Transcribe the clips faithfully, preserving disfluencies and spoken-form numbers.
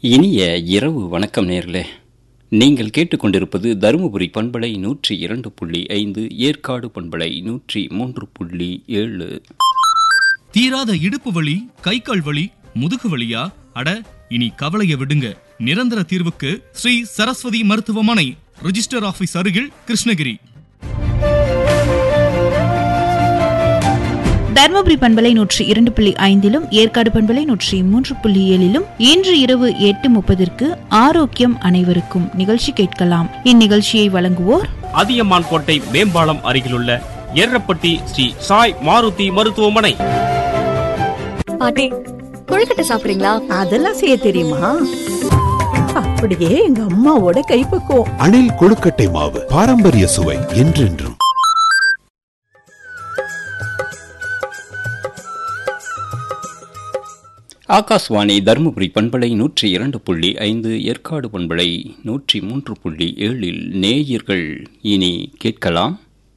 இனிய இரவு வணக்கம் நேயர்களே. நீங்கள் கேட்டுக்கொண்டிருப்பது தருமபுரி பண்பலை நூற்றி இரண்டு புள்ளி ஐந்து, ஏற்காடு பண்பலை நூற்றி மூன்று புள்ளி ஏழு. தீராத இடுப்பு வலி, கை கால் வலி, முதுகு வலியா? அட, இனி கவலைய விடுங்க. நிரந்தர தீர்வுக்கு ஸ்ரீ சரஸ்வதி மருத்துவமனை, ரிஜிஸ்டர் ஆபீஸ் அருகில், கிருஷ்ணகிரி. தர்மபுரி பண்பலை நூற்றி இரண்டு புள்ளி ஐந்திலும் ஏற்காடு பண்பலை நூற்றி மூன்று புள்ளி ஏழிலும் இன்று இரவு எட்டு முப்பதற்கு ஆரோக்கியம் அனைவருக்கும் நிகழ்ச்சி கேட்கலாம். இந்நிகழ்ச்சியை வழங்குவோர் அதியமான் கோட்டை மேம்பாலம் அருகிலுள்ள எர்ரப்பட்டி ஸ்ரீ சாய் மாருதி மருத்துவமனை. பாட்டி, கொழுக்கட்டை சாப்பிடுறீங்களா? அதெல்லாம் செய்ய தெரியுமா? அப்படியே எங்க அம்மாவோட கைப்பக்குவம். அணில் கொழுக்கட்டை மாவு, பாரம்பரிய சுவை என்றென்றும். ஆகாஷ்வாணி தருமபுரி பண்பலை நூற்றி இரண்டு புள்ளி ஐந்து, ஏற்காடு பண்பலை நூற்றி மூன்று புள்ளி ஏழில் நேயர்கள் இனி கேட்கலாம்.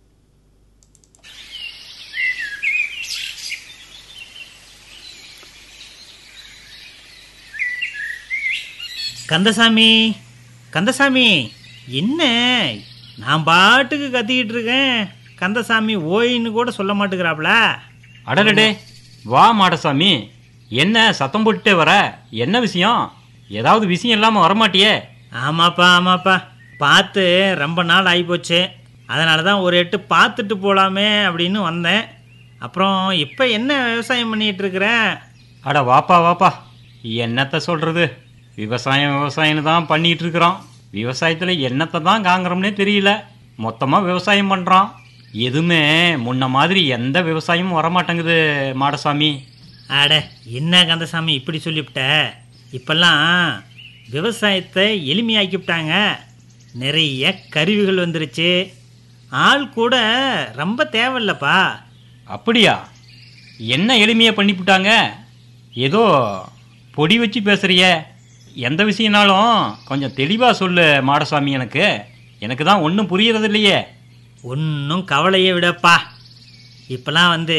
கந்தசாமி, கந்தசாமி, என்ன நான் பாட்டுக்கு கத்திக்கிட்டு இருக்கேன், கந்தசாமி ஓயின்னு கூட சொல்ல மாட்டேங்கிறாப்ல. அடடே, வா மாடசாமி, என்ன சத்தம் போட்டுட்டே வர? என்ன விஷயம்? ஏதாவது விஷயம் இல்லாமல் வரமாட்டியே? ஆமாப்பா ஆமாப்பா, பார்த்து ரொம்ப நாள் ஆகிப்போச்சு. அதனால தான் ஒரு எட்டு பார்த்துட்டு போகலாமே அப்படின்னு வந்தேன். அப்புறம் இப்போ என்ன விவசாயம் பண்ணிகிட்டு இருக்கிற? அட வாப்பா வாப்பா, என்னத்தை சொல்கிறது, விவசாயம் விவசாயம்னு தான் பண்ணிகிட்டு இருக்கிறோம். விவசாயத்தில் என்னத்தை தான் காங்குறோம்னே தெரியல. மொத்தமாக விவசாயம் பண்ணுறோம். எதுவுமே முன்ன மாதிரி எந்த விவசாயமும் வரமாட்டேங்குது மாடசாமி. அட என்ன கந்தசாமி இப்படி சொல்லிவிட்ட? இப்பெல்லாம் விவசாயத்தை எளிமையாக்கிவிட்டாங்க. நிறைய கருவிகள் வந்துருச்சு. ஆள் கூட ரொம்ப தேவையில்லப்பா. அப்படியா? என்ன எளிமையாக பண்ணிவிட்டாங்க? ஏதோ பொடி வச்சு பேசுறிய. எந்த விஷயம்னாலும் கொஞ்சம் தெளிவாக சொல்லு மாடசாமி. எனக்கு எனக்கு தான் ஒன்றும் புரியறது இல்லையே. ஒன்றும் கவலையை விடப்பா. இப்போலாம் வந்து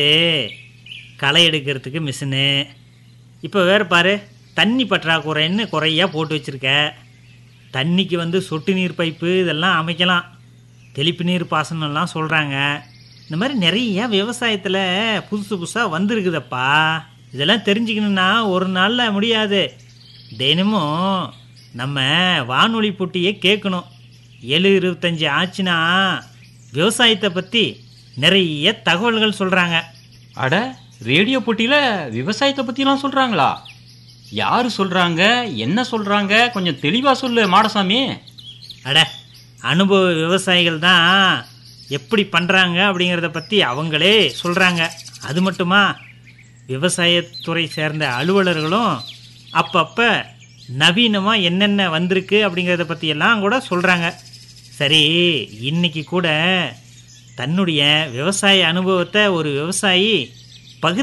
களை எடுக்கிறதுக்கு மிஷினு. இப்போ வேறு பாரு, தண்ணி பற்றாக்குறைன்னு குறையாக போட்டு வச்சுருக்க. தண்ணிக்கு வந்து சொட்டு நீர் பைப்பு இதெல்லாம் அமைக்கலாம். தெளிப்பு நீர் பாசனம்லாம் சொல்கிறாங்க. இந்த மாதிரி நிறைய விவசாயத்தில் புதுசு புதுசாக வந்துருக்குதப்பா. இதெல்லாம் தெரிஞ்சுக்கணுன்னா ஒரு நாளில் முடியாது. தினமும் நம்ம வானொலி போட்டியே கேட்கணும். ஏழு இருபத்தஞ்சி ஆச்சுன்னா விவசாயத்தை பற்றி நிறைய தகவல்கள் சொல்கிறாங்க. அட, ரேடியோ போட்டியில் விவசாயத்தை பற்றிலாம் சொல்கிறாங்களா? யார் சொல்கிறாங்க, என்ன சொல்கிறாங்க? கொஞ்சம் தெளிவாக சொல்லு மாடசாமி. அட, அனுபவ விவசாயிகள் தான் எப்படி பண்ணுறாங்க அப்படிங்கிறத பற்றி அவங்களே சொல்கிறாங்க. அது மட்டுமா, விவசாயத்துறை சேர்ந்த அலுவலர்களும் அப்பப்போ நவீனமாக என்னென்ன வந்திருக்கு அப்படிங்கிறத பற்றியெல்லாம் கூட சொல்கிறாங்க. சரி, இன்னைக்கு கூட தன்னுடைய விவசாய அனுபவத்தை ஒரு விவசாயி